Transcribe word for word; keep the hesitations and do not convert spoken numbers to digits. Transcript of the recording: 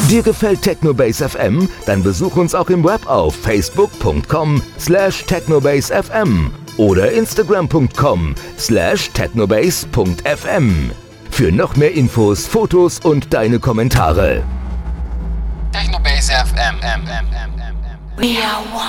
Dir gefällt Technobase F M? Dann besuch uns auch im Web auf facebook punkt com slash technobase f m oder instagram punkt com slash technobase punkt f m. Für noch mehr Infos, Fotos und deine Kommentare. Technobase F M. We are one.